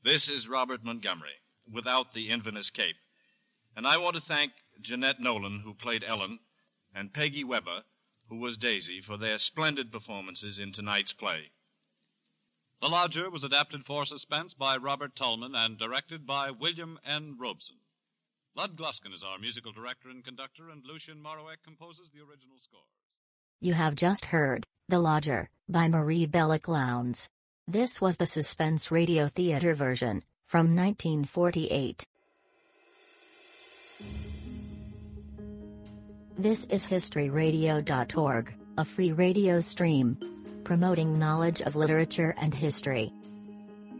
This is Robert Montgomery, without the Inverness cape. And I want to thank Jeanette Nolan, who played Ellen, and Peggy Weber, who was Daisy, for their splendid performances in tonight's play. The Lodger was adapted for suspense by Robert Tullman and directed by William N. Robeson. Lud Gluskin is our musical director and conductor, and Lucien Moraweck composes the original scores. You have just heard The Lodger by Marie Belloc Lowndes. This was the Suspense Radio Theater version, from 1948. This is HistoryRadio.org, a free radio stream promoting knowledge of literature and history.